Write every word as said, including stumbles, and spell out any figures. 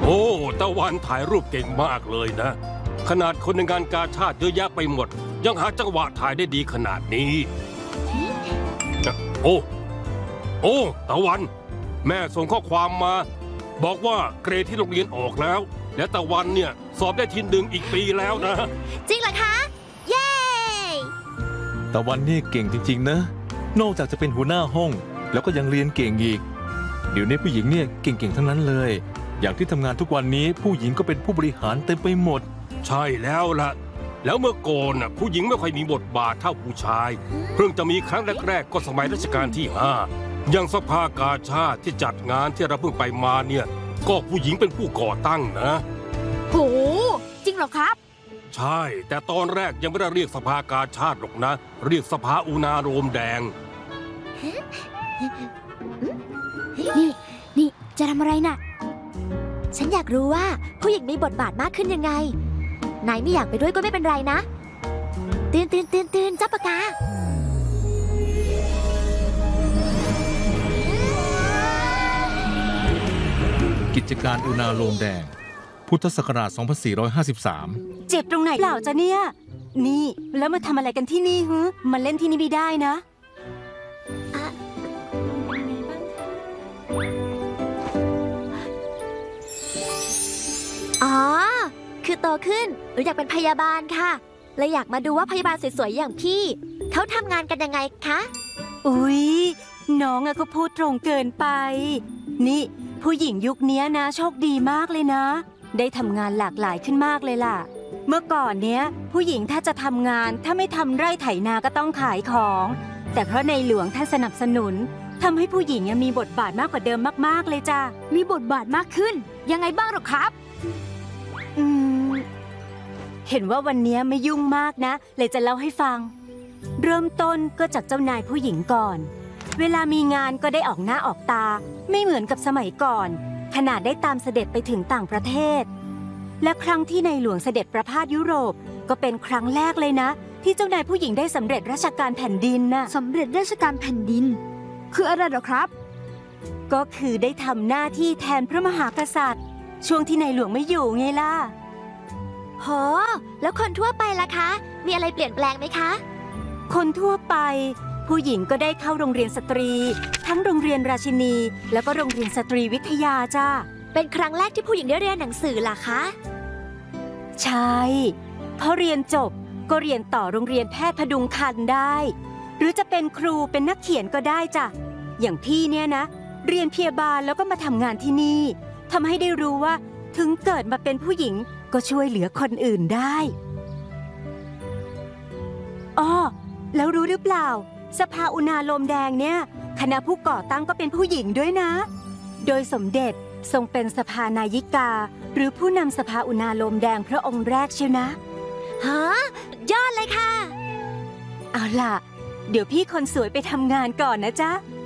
โอ้ตะวันถ่ายรูปเก่งมากเลยนะขนาดคนในงานกาชาดเยอะแยะไปหมดยังหาจังหวะถ่ายได้ดีขนาดนี้โอ้โอ้ตะวันแม่ส่งข้อความมาบอกว่าเกรดที่โรงเรียนออกแล้วและตะวันเนี่ยสอบได้ทีหนึ่งอีกปีแล้วนะจริงเหรอคะเย้ตะวันนี่เก่งจริงๆนะนอกจากจะเป็นหัวหน้าห้องแล้วก็ยังเรียนเก่งอีกเดี๋ยวนี้ผู้หญิงเนี่ยเก่งๆทั้งนั้นเลยอย่างที่ทำงานทุกวันนี้ผู้หญิงก็เป็นผู้บริหารเต็มไปหมดใช่แล้วล่ะแล้วเมื่อก่อนน่ะผู้หญิงไม่ค่อยมีบทบาทเท่าผู้ชายเพิ่งจะมีครั้งแรกๆก็สมัยรัชกาลที่ห้าอย่างสภากาชาดที่จัดงานที่เราเพิ่งไปมาเนี่ยก็ผู้หญิงเป็นผู้ก่อตั้งนะโหจริงเหรอครับใช่แต่ตอนแรกยังไม่ได้เรียกสภากาชาดหรอกนะเรียกสภาอุณาโรมแดงนี่นี่จะทำอะไรน่ะฉันอยากรู้ว่าผู้หญิงมีบทบาทมากขึ้นยังไงนายไม่อยากไปด้วยก็ไม่เป็นไรนะตื่นตื่นตื่นตื่นเจ้าปากกากิจการอุณาโรมแดงพุทธศักราช สองพันสี่ร้อยห้าสิบสามเจ็บตรงไหนเปล่าจ๊ะเนี่ยนี่แล้วมาทำอะไรกันที่นี่ฮึมาเล่นที่นี่ไม่ได้นะอ๋อคือโตขึ้นหนูอยากเป็นพยาบาลค่ะเลยอยากมาดูว่าพยาบาลสวยๆอย่างพี่เขาทำงานกันยังไงคะอุ๊ยน้องอะก็พูดตรงเกินไปนี่ผู้หญิงยุคนี้นะโชคดีมากเลยนะได้ทำงานหลากหลายขึ้นมากเลยล่ะเมื่อก่อนเนี้ยผู้หญิงถ้าจะทำงานถ้าไม่ทำไร่ไถนาก็ต้องขายของแต่เพราะในหลวงท่านสนับสนุนทำให้ผู้หญิงมีบทบาทมากกว่าเดิมมากๆเลยจ้ะมีบทบาทมากขึ้นยังไงบ้างหรอครับอืมเห็นว่าวันนี้ไม่ยุ่งมากนะเลยจะเล่าให้ฟังเริ่มต้นก็จากเจ้านายผู้หญิงก่อนเวลามีงานก็ได้ออกหน้าออกตาไม่เหมือนกับสมัยก่อนขนาดได้ตามเสด็จไปถึงต่างประเทศและครั้งที่ในหลวงเสด็จประพาสยุโรปก็เป็นครั้งแรกเลยนะที่เจ้านายผู้หญิงได้สำเร็จราชการแผ่นดินน่ะสำเร็จราชการแผ่นดินคืออะไรหรอครับก็คือได้ทำหน้าที่แทนพระมหากษัตริย์ช่วงที่ในหลวงไม่อยู่ไงล่ะโหแล้วคนทั่วไปล่ะคะมีอะไรเปลี่ยนแปลงไหมคะคนทั่วไปผู้หญิงก็ได้เข้าโรงเรียนสตรีทั้งโรงเรียนราชินีแล้วก็โรงเรียนสตรีวิทยาจ้าเป็นครั้งแรกที่ผู้หญิงได้เรียนหนังสือล่ะคะใช่พอเรียนจบก็เรียนต่อโรงเรียนแพทย์พดุงครรภ์ได้หรือจะเป็นครูเป็นนักเขียนก็ได้จ้ะอย่างพี่เนี่ยนะเรียนพยาบาลแล้วก็มาทำงานที่นี่ทำให้ได้รู้ว่าถึงเกิดมาเป็นผู้หญิงก็ช่วยเหลือคนอื่นได้อ้อแล้วรู้หรือเปล่าสภาอุณาโรมแดงเนี่ยคณะผู้ก่อตั้งก็เป็นผู้หญิงด้วยนะโดยสมเด็จทรงเป็นสภานายิกาหรือผู้นำสภาอุณาโรมแดงพระองค์แรกเชียวนะฮะยอดเลยค่ะเอาล่ะเดี๋ยวพี่คนสวยไปทำงานก่อนนะจ๊ะ